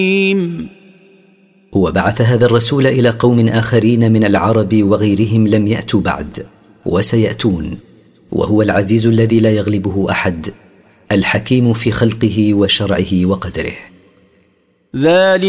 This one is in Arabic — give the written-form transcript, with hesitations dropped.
وبعث هذا الرسول إلى قوم آخرين من العرب وغيرهم لم يأتوا بعد وسيأتون، وهو العزيز الذي لا يغلبه أحد، الحكيم في خلقه وشرعه وقدره. ذلك